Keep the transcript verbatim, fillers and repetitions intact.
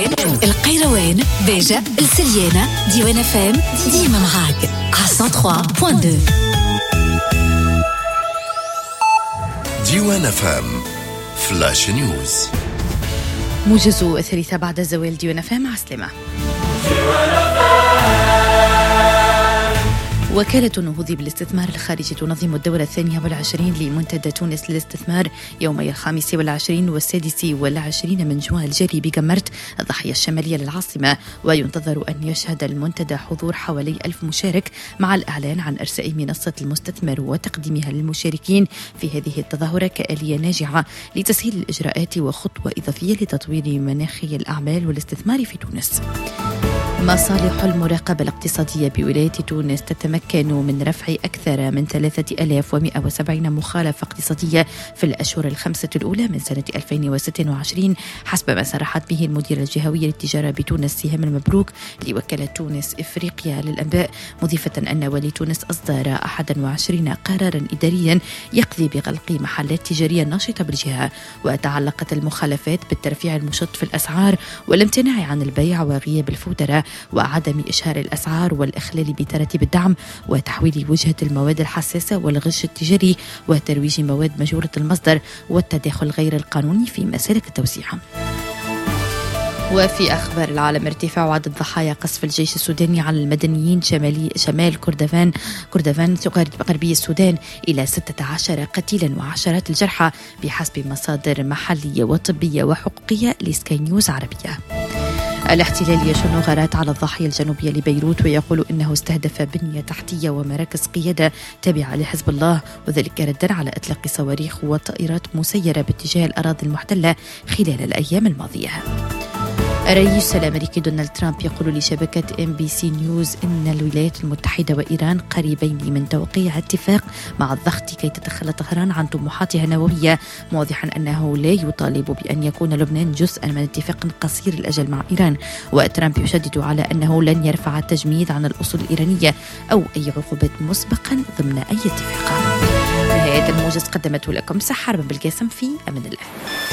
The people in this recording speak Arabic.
القيروان القيروان باجة السليانة ديوان فام ديما معاك على مية وثلاثة فاصلة اثنين. ديوان فام فلاش نيوز. موجز الثالثة بعد زوال ديوان فام. عسلمة. وكالة النهوض بالاستثمار الخارجي تنظم الدورة الثانية والعشرين لمنتدى تونس للاستثمار يومي الخامس والعشرين والسادس والعشرين من جوان الجاري بجمرت الضاحية الشمالية للعاصمة، وينتظر أن يشهد المنتدى حضور حوالي ألف مشارك مع الإعلان عن إرساء منصة المستثمر وتقديمها للمشاركين في هذه التظاهرة كآلية ناجعة لتسهيل الإجراءات وخطوة إضافية لتطوير مناخ الأعمال والاستثمار في تونس. مصالح المراقبة الاقتصادية بولاية تونس تتمكن من رفع أكثر من ثلاثة آلاف ومئة وسبعين مخالفة اقتصادية في الأشهر الخمسة الأولى من سنة ألفين وستة وعشرين حسب ما صرحت به المديرة الجهوية للتجارة بتونس سهام المبروك لوكالة تونس إفريقيا للأنباء، مضيفة أن والي تونس أصدر أحد وعشرين قرارا إداريا يقضي بغلق محلات تجارية ناشطة بالجهة، وتعلقت المخالفات بالترفيع المشط في الأسعار والامتناع عن البيع وغياب الفودرة وعدم إشهار الأسعار والإخلال بتراتيب الدعم وتحويل وجهة المواد الحساسة والغش التجاري وترويج مواد مجهولة المصدر والتداخل غير القانوني في مسالك التوزيع. وفي أخبار العالم، ارتفاع عدد ضحايا قصف الجيش السوداني على المدنيين شمالي شمال كردفان كردفان غربي السودان إلى ستة عشر قتيلا وعشرات الجرحى بحسب مصادر محلية وطبية وحقوقية لسكاي نيوز عربية. الاحتلال يشن غارات على الضاحية الجنوبية لبيروت ويقول إنه استهدف بنية تحتية ومراكز قيادة تابعة لحزب الله، وذلك ردا على إطلاق صواريخ وطائرات مسيرة باتجاه الأراضي المحتلة خلال الأيام الماضية. الرئيس الأمريكي دونالد ترامب يقول لشبكة إم بي سي نيوز إن الولايات المتحدة وإيران قريبين من توقيع اتفاق مع الضغط كي تتخلى طهران عن طموحاتها النووية، موضحا أنه لا يطالب بأن يكون لبنان جزءا من اتفاق قصير الأجل مع إيران. وترامب يشدد على أنه لن يرفع التجميد عن الأصول الإيرانية أو أي عقوبات مسبقا ضمن أي اتفاق. نهاية الموجز قدمته لكم سحر بن بالقاسم، في أمان الله.